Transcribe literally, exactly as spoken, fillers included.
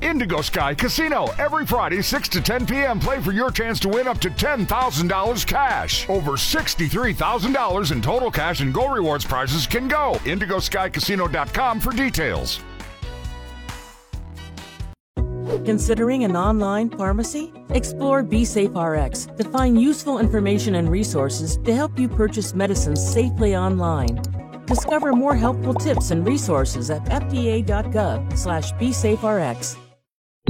Indigo Sky Casino. Every Friday, six to ten p.m. Play for your chance to win up to ten thousand dollars cash. Over sixty-three thousand dollars in total cash and Go Rewards prizes can go. indigo sky casino dot com for details. Considering an online pharmacy? Explore BeSafeRx to find useful information and resources to help you purchase medicines safely online. Discover more helpful tips and resources at f d a dot gov slash BeSafeRx.